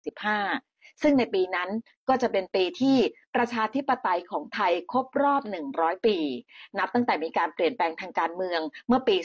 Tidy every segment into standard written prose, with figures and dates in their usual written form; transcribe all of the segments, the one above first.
ซึ่งในปีนั้นก็จะเป็นปีที่ประชาธิปไตยของไทยครบรอบ100ปีนับตั้งแต่มีการเปลี่ยนแปลงทางการเมืองเมื่อปี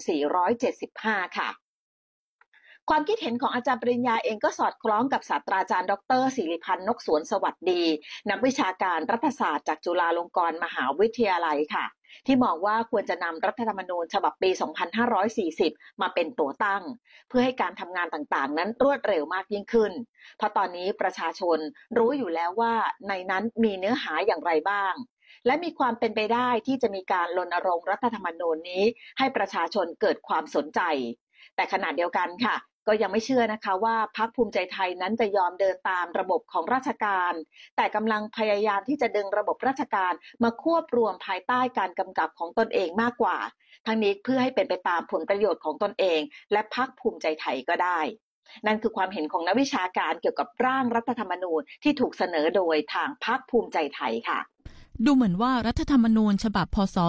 2475ค่ะความคิดเห็นของอาจารย์ปริญญาเองก็สอดคล้องกับศาสตราจารย์ดร.ศิริพันธ์นกสวนสวัสดีนักวิชาการรัฐศาสตร์จากจุฬาลงกรณ์มหาวิทยาลัยค่ะที่มองว่าควรจะนำรัฐธรรมนูญฉบับปี2540มาเป็นตัวตั้งเพื่อให้การทำงานต่างๆนั้นรวดเร็วมากยิ่งขึ้นเพราะตอนนี้ประชาชนรู้อยู่แล้วว่าในนั้นมีเนื้อหาอย่างไรบ้างและมีความเป็นไปได้ที่จะมีการรณรงค์รัฐธรรมนูญนี้ให้ประชาชนเกิดความสนใจแต่ขณะเดียวกันค่ะก็ยังไม่เชื่อนะคะว่าพรรคภูมิใจไทยนั้นจะยอมเดินตามระบบของราชการแต่กำลังพยายามที่จะดึงระบบราชการมาควบรวมภายใต้การกำกับของตนเองมากกว่าทั้งนี้เพื่อให้เป็นไปตามผลประโยชน์ของตนเองและพรรคภูมิใจไทยก็ได้นั่นคือความเห็นของนักวิชาการเกี่ยวกับร่างรัฐธรรมนูญที่ถูกเสนอโดยทางพรรคภูมิใจไทยค่ะดูเหมือนว่ารัฐธรรมนูญฉบับพ.ศ.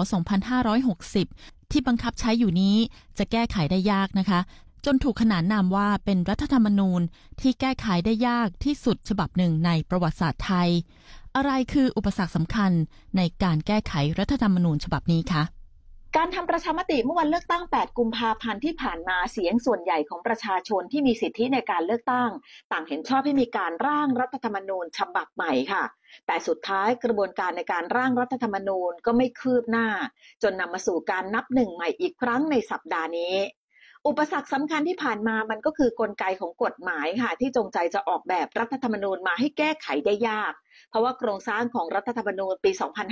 2560ที่บังคับใช้อยู่นี้จะแก้ไขได้ยากนะคะจนถูกขนานนามว่าเป็นรัฐธรรมนูญที่แก้ไขได้ยากที่สุดฉบับหนึ่งในประวัติศาสตร์ไทยอะไรคืออุปสรรคสำคัญในการแก้ไขรัฐธรรมนูญฉบับนี้คะการทำประชามติเมื่อวันเลือกตั้ง8กุมภาพันธ์ที่ผ่านมาเสียงส่วนใหญ่ของประชาชนที่มีสิทธิในการเลือกตั้งต่างเห็นชอบให้มีการร่างรัฐธรรมนูญฉบับใหม่ค่ะแต่สุดท้ายกระบวนการในการร่างรัฐธรรมนูญก็ไม่คืบหน้าจนนำมาสู่การนับหนึ่งใหม่อีกครั้งในสัปดาห์นี้อุปสรรคสำคัญที่ผ่านมามันก็คือกลไกของกฎหมายค่ะที่จงใจจะออกแบบรัฐธรรมนูญมาให้แก้ไขได้ยากเพราะว่าโครงสร้างของรัฐธรรมนูญปี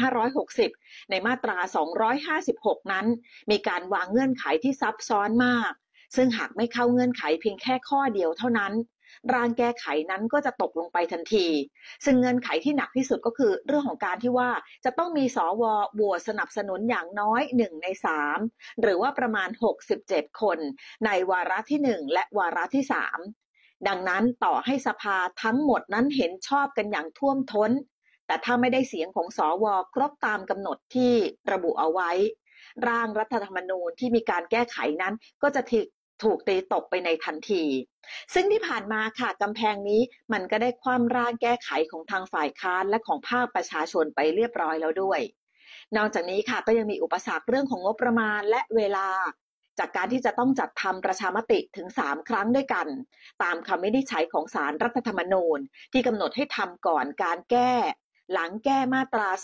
2560ในมาตรา256นั้นมีการวางเงื่อนไขที่ซับซ้อนมากซึ่งหากไม่เข้าเงื่อนไขเพียงแค่ข้อเดียวเท่านั้นร่างแก้ไขนั้นก็จะตกลงไปทันทีซึ่งเงื่อนไขที่หนักที่สุดก็คือเรื่องของการที่ว่าจะต้องมีสวโหวตสนับสนุนอย่างน้อย1ใน3หรือว่าประมาณ67คนในวาระที่1และวาระที่3ดังนั้นต่อให้สภาทั้งหมดนั้นเห็นชอบกันอย่างท่วมท้นแต่ถ้าไม่ได้เสียงของสวครบตามกำหนดที่ระบุเอาไว้ร่างรัฐธรรมนูญที่มีการแก้ไขนั้นก็จะถูกตีตกไปในทันทีซึ่งที่ผ่านมาค่ะกำแพงนี้มันก็ได้คว่ำร่างแก้ไขของทางฝ่ายค้านและของภาคประชาชนไปเรียบร้อยแล้วด้วยนอกจากนี้ค่ะก็ยังมีอุปสรรคเรื่องของงบประมาณและเวลาจากการที่จะต้องจัดทำประชามติถึง3ครั้งด้วยกันตามคำวินิจฉัยของศาลรัฐธรรมนูญที่กำหนดให้ทำก่อนการแก้หลังแก้มาตรา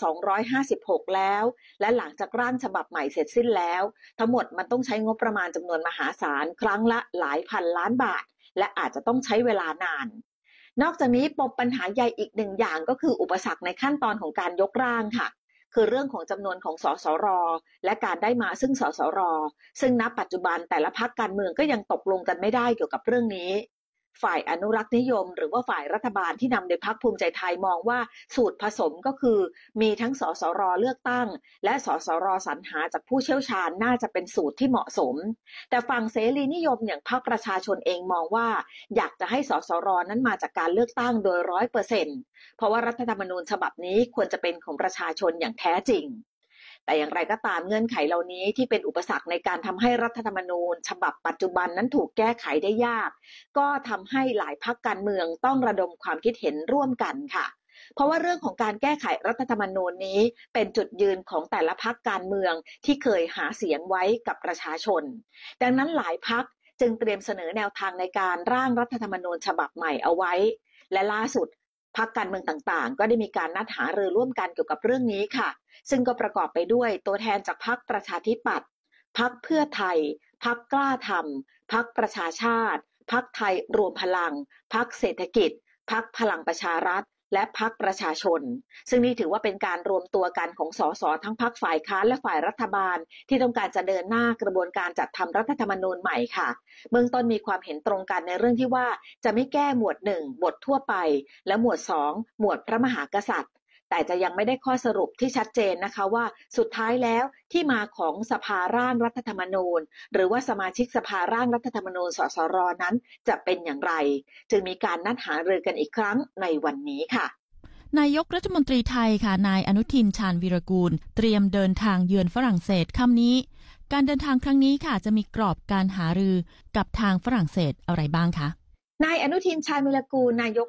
256แล้วและหลังจากร่างฉบับใหม่เสร็จสิ้นแล้วทั้งหมดมันต้องใช้งบประมาณจำนวนมหาศาลครั้งละหลายพันล้านบาทและอาจจะต้องใช้เวลานานนอกจากนี้ปมปัญหาใหญ่อีกหนึ่งอย่างก็คืออุปสรรคในขั้นตอนของการยกร่างค่ะคือเรื่องของจำนวนของสสรและการได้มาซึ่งสสรซึ่งณปัจจุบันแต่ละพรรคการเมืองก็ยังตกลงกันไม่ได้เกี่ยวกับเรื่องนี้ฝ่ายอนุรักษ์นิยมหรือว่าฝ่ายรัฐบาลที่นำโดยพรรคภูมิใจไทยมองว่าสูตรผสมก็คือมีทั้งสสรเลือกตั้งและสสรสรรหาจากผู้เชี่ยวชาญน่าจะเป็นสูตรที่เหมาะสมแต่ฝั่งเสรีนิยมอย่างพรรคประชาชนเองมองว่าอยากจะให้สสรนั้นมาจากการเลือกตั้งโดย 100% เพราะว่ารัฐธรรมนูญฉบับนี้ควรจะเป็นของประชาชนอย่างแท้จริงแต่อย่างไรก็ตามเงื่อนไขเหล่านี้ที่เป็นอุปสรรคในการทำให้รัฐธรรมนูญฉบับปัจจุบันนั้นถูกแก้ไขได้ยากก็ทำให้หลายพรรคการเมืองต้องระดมความคิดเห็นร่วมกันค่ะเพราะว่าเรื่องของการแก้ไขรัฐธรรมนูญนี้เป็นจุดยืนของแต่ละพรรคการเมืองที่เคยหาเสียงไว้กับประชาชนดังนั้นหลายพรรคจึงเตรียมเสนอแนวทางในการร่างรัฐธรรมนูญฉบับใหม่เอาไว้และล่าสุดพรรคการเมืองต่างๆก็ได้มีการนัดหารือร่วมกันเกี่ยวกับเรื่องนี้ค่ะซึ่งก็ประกอบไปด้วยตัวแทนจากพรรคประชาธิปัตย์พรรคเพื่อไทยพรรคกล้าทำพรรคประชาชาติพรรคไทยรวมพลังพรรคเศรษฐกิจพรรคพลังประชารัฐและพรรคประชาชนซึ่งนี่ถือว่าเป็นการรวมตัวกันของสสทั้งพรรคฝ่ายค้านและฝ่ายรัฐบาลที่ต้องการจะเดินหน้ากระบวนการจัดทำรัฐธรรมนูญใหม่ค่ะเบื้องต้นมีความเห็นตรงกันในเรื่องที่ว่าจะไม่แก้หมวด1บททั่วไปและหมวด2หมวดพระมหากษัตริย์แต่จะยังไม่ได้ข้อสรุปที่ชัดเจนนะคะว่าสุดท้ายแล้วที่มาของสภาร่างรัฐธรรมนูญหรือว่าสมาชิกสภาร่างรัฐธรรมนูญสสรนั้นจะเป็นอย่างไรจึงมีการนัดหารือกันอีกครั้งในวันนี้ค่ะนายกรัฐมนตรีไทยค่ะนายอนุทินชาญวีรกูลเตรียมเดินทางเยือนฝรั่งเศสค่ำนี้การเดินทางครั้งนี้ค่ะจะมีกรอบการหารือกับทางฝรั่งเศสอะไรบ้างคะนายอนุทินชาญวีรกูลนายก